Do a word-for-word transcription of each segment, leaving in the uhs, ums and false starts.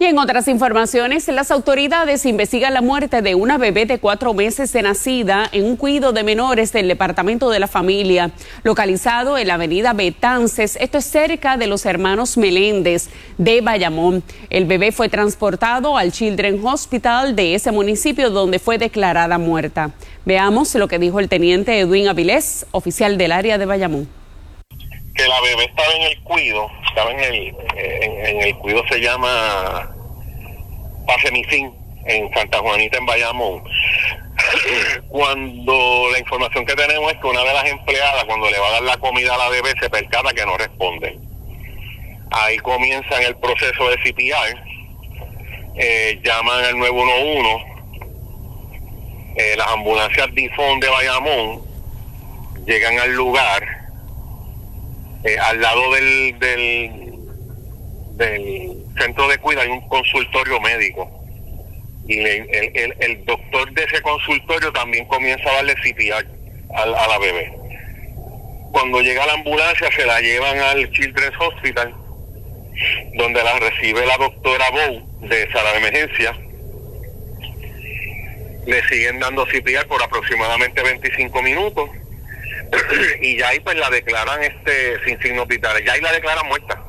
Y en otras informaciones, las autoridades investigan la muerte de una bebé de cuatro meses de nacida en un cuido de menores del Departamento de la Familia, localizado en la avenida Betances, esto es cerca de los Hermanos Meléndez de Bayamón. El bebé fue transportado al Children's Hospital de ese municipio, donde fue declarada muerta. Veamos lo que dijo el teniente Edwin Avilés, oficial del área de Bayamón. Que la bebé estaba en el cuido, estaba en el, en, en el cuido se llama Pasemicín, en Santa Juanita, en Bayamón. Cuando la información que tenemos es que una de las empleadas, cuando le va a dar la comida a la bebé, se percata que no responde. Ahí comienzan el proceso de C P R, eh, llaman al nueve uno uno, eh, las ambulancias Difón de Bayamón llegan al lugar. Eh, al lado del, del del centro de cuidado hay un consultorio médico y el, el, el, el doctor de ese consultorio también comienza a darle C P R a, a la bebé. Cuando llega la ambulancia se la llevan al Children's Hospital, donde la recibe la doctora Bow de sala de emergencia. Le siguen dando C P R por aproximadamente veinticinco minutos y ya ahí pues la declaran este sin signos vitales, ya ahí la declaran muerta.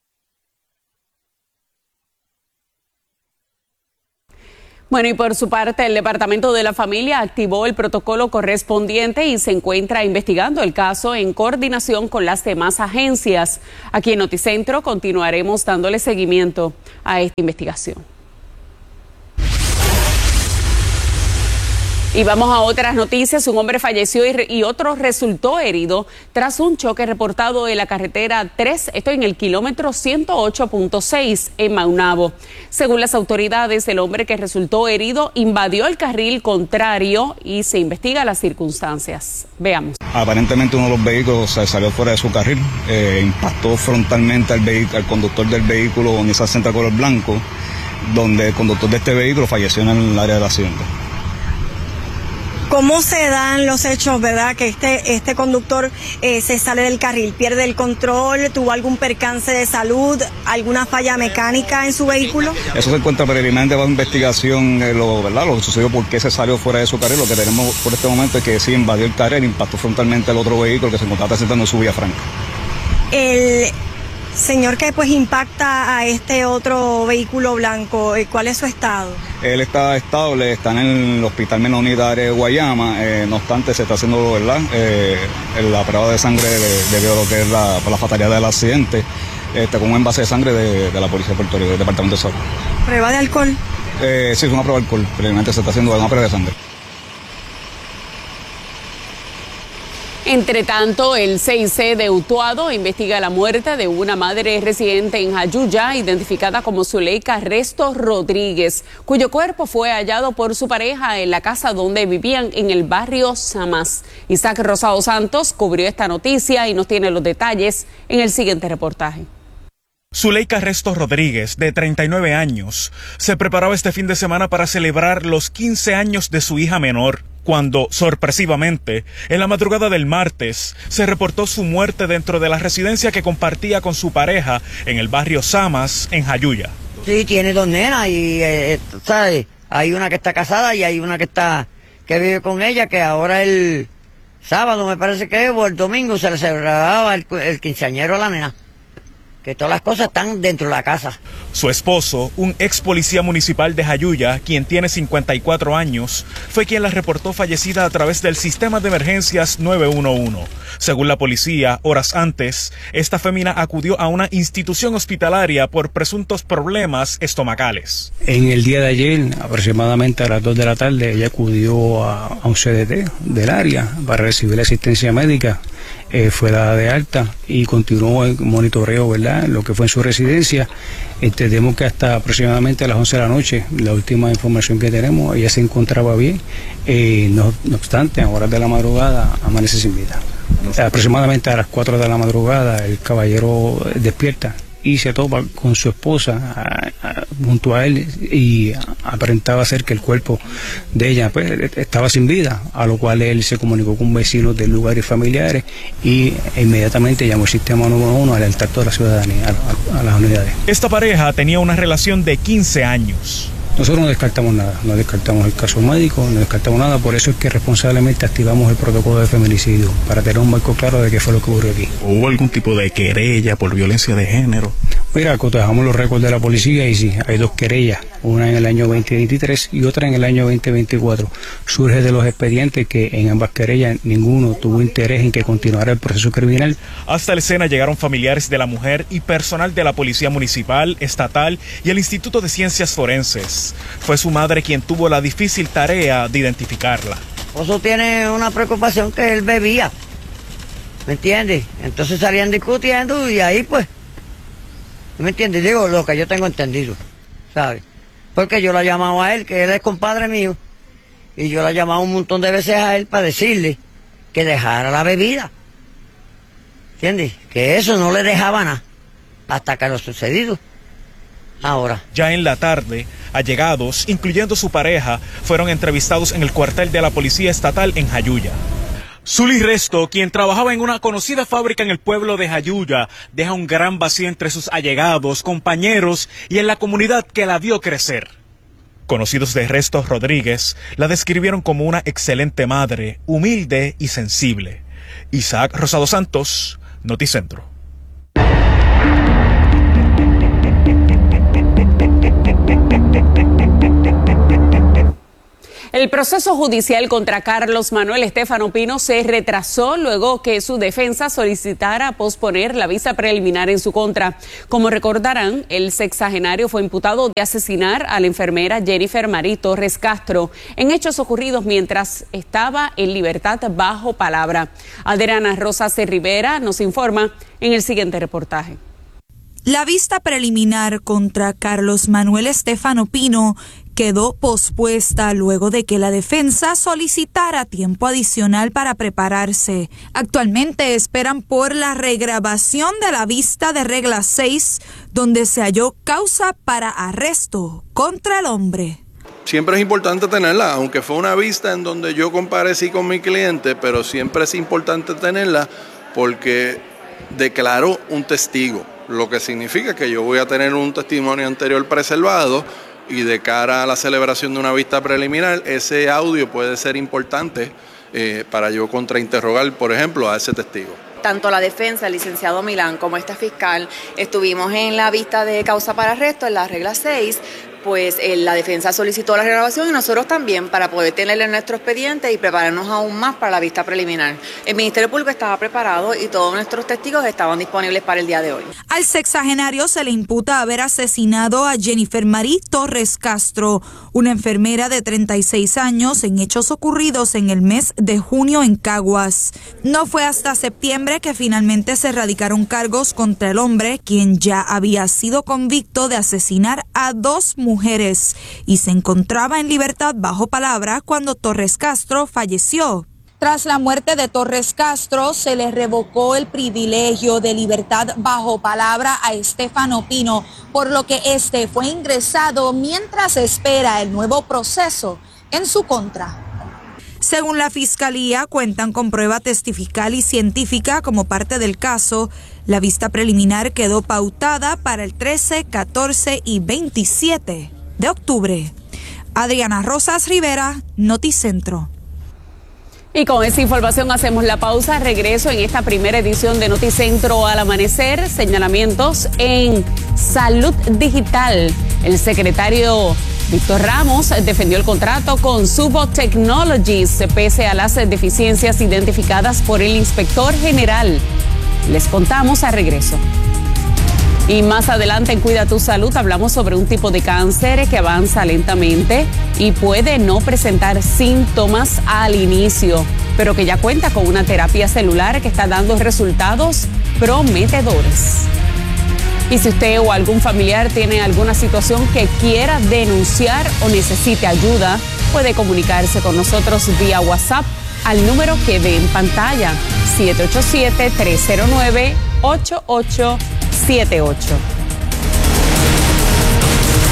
Bueno, y por su parte, el Departamento de la Familia activó el protocolo correspondiente y se encuentra investigando el caso en coordinación con las demás agencias. Aquí en Noticentro continuaremos dándole seguimiento a esta investigación. Y vamos a otras noticias. Un hombre falleció y, y otro resultó herido tras un choque reportado en la carretera tres, esto en el kilómetro ciento ocho punto seis en Maunabo. Según las autoridades, el hombre que resultó herido invadió el carril contrario y se investiga las circunstancias. Veamos. Aparentemente uno de los vehículos se salió fuera de su carril, eh, impactó frontalmente al, vehículo, al conductor del vehículo Nissan Sentra color blanco, donde el conductor de este vehículo falleció en el área del accidente. ¿Cómo se dan los hechos, verdad, que este este conductor eh, se sale del carril, pierde el control, tuvo algún percance de salud, alguna falla mecánica en su vehículo? Eso se encuentra preliminarmente bajo investigación, eh, lo, ¿verdad? Lo que sucedió, por qué se salió fuera de su carril. Lo que tenemos por este momento es que sí invadió el carril, impactó frontalmente al otro vehículo que se encontraba presentando en su vía franca. El señor que pues impacta a este otro vehículo blanco, ¿cuál es su estado? Él está estable, está en el Hospital Menonita de Guayama, eh, no obstante se está haciendo, ¿verdad? Eh, la prueba de sangre debido a lo que es la, por la fatalidad del accidente, este, con un envase de sangre de, de la Policía de Puerto Rico, del Departamento de Salud. ¿Prueba de alcohol? Eh, sí, es una prueba de alcohol, previamente se está haciendo una prueba de sangre. Entre tanto, el C I C de Utuado investiga la muerte de una madre residente en Jayuya, identificada como Zuleika Resto Rodríguez, cuyo cuerpo fue hallado por su pareja en la casa donde vivían en el barrio Samas. Isaac Rosado Santos cubrió esta noticia y nos tiene los detalles en el siguiente reportaje. Zuleika Resto Rodríguez, de treinta y nueve años, se preparaba este fin de semana para celebrar los quince años de su hija menor, cuando, sorpresivamente, en la madrugada del martes, se reportó su muerte dentro de la residencia que compartía con su pareja en el barrio Samas, en Jayuya. Sí, tiene dos nenas y, eh, ¿sabes? Hay una que está casada y hay una que está que vive con ella, que ahora el sábado, me parece que es, o el domingo, se le celebraba el, el quinceañero a la nena. Que todas las cosas están dentro de la casa. Su esposo, un ex policía municipal de Jayuya, quien tiene cincuenta y cuatro años, fue quien la reportó fallecida a través del sistema de emergencias nueve uno uno. Según la policía, horas antes, esta fémina acudió a una institución hospitalaria por presuntos problemas estomacales. En el día de ayer, aproximadamente a las dos de la tarde, ella acudió a, a un C D T del área para recibir asistencia médica. Eh, fue dada de alta y continuó el monitoreo, ¿verdad?, lo que fue en su residencia. Entendemos que hasta aproximadamente a las once de la noche, la última información que tenemos, ella se encontraba bien, eh, no, no obstante, a horas de la madrugada amanece sin vida. Aproximadamente a las cuatro de la madrugada el caballero despierta y se topa con su esposa a, junto a él y aparentaba ser que el cuerpo de ella pues, estaba sin vida, a lo cual él se comunicó con vecinos del lugar y familiares y inmediatamente llamó el sistema número uno al alertar toda la ciudadanía, a, a, a las unidades. Esta pareja tenía una relación de quince años. Nosotros no descartamos nada, no descartamos el caso médico, no descartamos nada, por eso es que responsablemente activamos el protocolo de feminicidio, para tener un marco claro de qué fue lo que ocurrió aquí. ¿Hubo algún tipo de querella por violencia de género? Mira, cotejamos los récords de la policía y sí, hay dos querellas, una en el año veinte veintitrés y otra en el año veinte veinticuatro. Surge de los expedientes que en ambas querellas ninguno tuvo interés en que continuara el proceso criminal. Hasta la escena llegaron familiares de la mujer y personal de la Policía Municipal, Estatal y el Instituto de Ciencias Forenses. Fue su madre quien tuvo la difícil tarea de identificarla. Oso tiene una preocupación que él bebía, ¿me entiendes? Entonces salían discutiendo y ahí pues, ¿me entiendes? Digo lo que yo tengo entendido, ¿sabes? Porque yo lo he llamado a él, que él es compadre mío, y yo lo he llamado un montón de veces a él para decirle que dejara la bebida, ¿entiendes? Que eso no le dejaba nada hasta que lo sucedido. Ahora. Ya en la tarde, allegados, incluyendo su pareja, fueron entrevistados en el cuartel de la Policía Estatal en Jayuya. Zuli Resto, quien trabajaba en una conocida fábrica en el pueblo de Jayuya, deja un gran vacío entre sus allegados, compañeros y en la comunidad que la vio crecer. Conocidos de Resto Rodríguez la describieron como una excelente madre, humilde y sensible. Isaac Rosado Santos, Noticentro. El proceso judicial contra Carlos Manuel Estefano Pino se retrasó luego que su defensa solicitara posponer la vista preliminar en su contra. Como recordarán, el sexagenario fue imputado de asesinar a la enfermera Jennifer Marí Torres Castro en hechos ocurridos mientras estaba en libertad bajo palabra. Adriana Rosas Rivera nos informa en el siguiente reportaje. La vista preliminar contra Carlos Manuel Estefano Pino quedó pospuesta luego de que la defensa solicitara tiempo adicional para prepararse. Actualmente esperan por la regrabación de la vista de regla seis, donde se halló causa para arresto contra el hombre. Siempre es importante tenerla, aunque fue una vista en donde yo comparecí con mi cliente, pero siempre es importante tenerla porque declaró un testigo, lo que significa que yo voy a tener un testimonio anterior preservado y de cara a la celebración de una vista preliminar, ese audio puede ser importante eh, para yo contrainterrogar, por ejemplo, a ese testigo. Tanto la defensa, el licenciado Milán, como este fiscal, estuvimos en la vista de causa para arresto, en la regla seis, pues eh, la defensa solicitó la regrabación y nosotros también para poder tenerle en nuestro expediente y prepararnos aún más para la vista preliminar. El Ministerio Público estaba preparado y todos nuestros testigos estaban disponibles para el día de hoy. Al sexagenario se le imputa haber asesinado a Jennifer Marí Torres Castro, una enfermera de treinta y seis años, en hechos ocurridos en el mes de junio en Caguas. No fue hasta septiembre que finalmente se radicaron cargos contra el hombre, quien ya había sido convicto de asesinar a dos mujeres. mujeres y se encontraba en libertad bajo palabra cuando Torres Castro falleció. Tras la muerte de Torres Castro, se le revocó el privilegio de libertad bajo palabra a Estefano Pino, por lo que este fue ingresado mientras espera el nuevo proceso en su contra. Según la Fiscalía, cuentan con prueba testifical y científica como parte del caso. La vista preliminar quedó pautada para el trece, catorce y veintisiete de octubre. Adriana Rosas Rivera, Noticentro. Y con esa información hacemos la pausa. Regreso en esta primera edición de Noticentro al amanecer. Señalamientos en salud digital. El secretario Víctor Ramos defendió el contrato con Subo Technologies pese a las deficiencias identificadas por el inspector general. Les contamos a regreso. Y más adelante en Cuida tu Salud hablamos sobre un tipo de cáncer que avanza lentamente y puede no presentar síntomas al inicio, pero que ya cuenta con una terapia celular que está dando resultados prometedores. Y si usted o algún familiar tiene alguna situación que quiera denunciar o necesite ayuda, puede comunicarse con nosotros vía WhatsApp al número que ve en pantalla, siete ocho siete, tres cero nueve, ocho ocho siete ocho.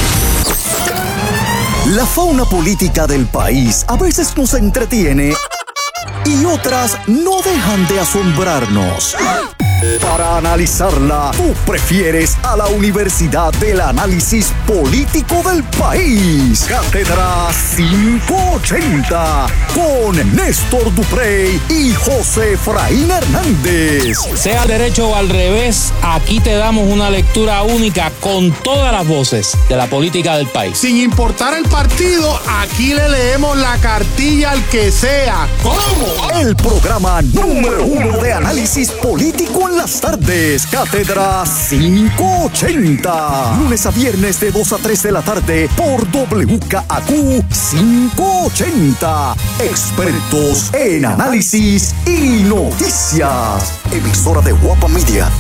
La fauna política del país a veces nos entretiene y otras no dejan de asombrarnos. Para analizarla, tú prefieres a la Universidad del Análisis Político del País. Cátedra quinientos ochenta con Néstor Duprey y José Efraín Hernández. Sea al derecho o al revés, aquí te damos una lectura única con todas las voces de la política del país. Sin importar el partido, aquí le leemos la cartilla al que sea. ¿Cómo? El programa número uno de análisis político en las tardes. Cátedra quinientos ochenta. Lunes a viernes de dos a tres de la tarde por W K A Q quinientos ochenta. Expertos en análisis y noticias. Emisora de Guapa Media.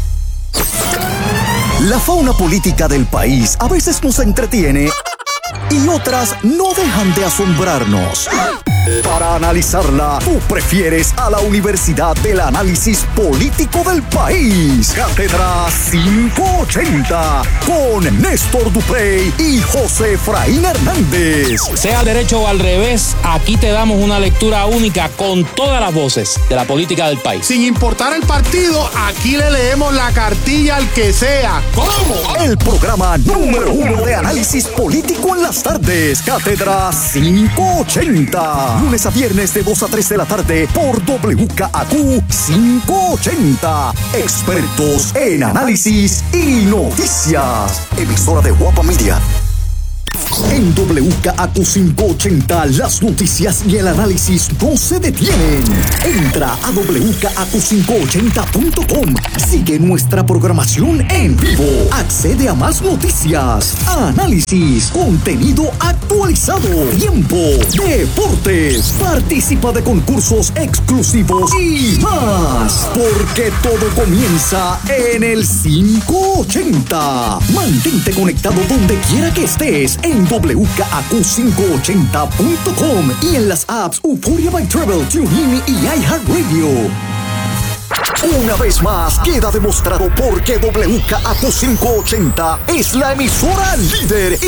La fauna política del país a veces nos entretiene y otras no dejan de asombrarnos. Para analizarla, tú prefieres a la Universidad del Análisis Político del País. Cátedra quinientos ochenta con Néstor Duprey y José Efraín Hernández. Sea al derecho o al revés, aquí te damos una lectura única con todas las voces de la política del país. Sin importar el partido, aquí le leemos la cartilla al que sea. ¿Cómo? El programa número uno de análisis político en las tardes. Cátedra quinientos ochenta. Lunes a viernes de dos a tres de la tarde por W K A Q quinientos ochenta. Expertos en análisis y noticias. Emisora de Guapa Media. En W K A Q quinientos ochenta, las noticias y el análisis no se detienen. Entra a w k a q quinientos ochenta punto com. Sigue nuestra programación en vivo. Accede a más noticias, análisis, contenido actualizado, tiempo, deportes. Participa de concursos exclusivos y más. Porque todo comienza en el quinientos ochenta. Mantente conectado donde quiera que estés en w k a q quinientos ochenta punto com y en las apps Euphoria by Travel, TuneIn y iHeartRadio. Una vez más, queda demostrado por qué W K A Q quinientos ochenta es la emisora líder